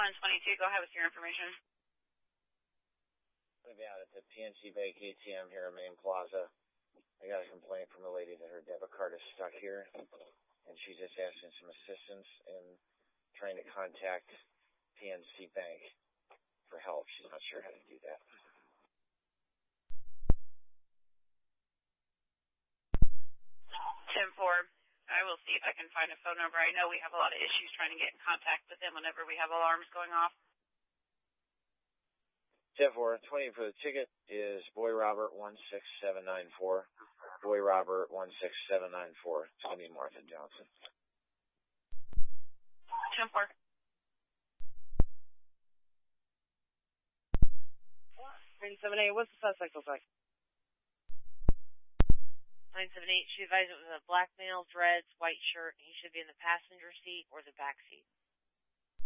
122, go ahead with your information. I'm going to be out at the PNC Bank ATM here in Main Plaza. I got a complaint from a lady that her debit card is stuck here, and she's just asking some assistance in trying to contact PNC Bank for help. She's not sure how to do that. 10-4. I will see if I can find a phone number. I know we have a lot of issues trying to get in contact with them whenever we have alarms going off. 10-4. 20 for the ticket is Boy Robert 16794. Boy Robert 16794. It's going to be Martha Johnson. 10-4. 978, what's the suspect look like? 978, she advised it was a black male, dreads, white shirt, and he should be in the passenger seat or the back seat.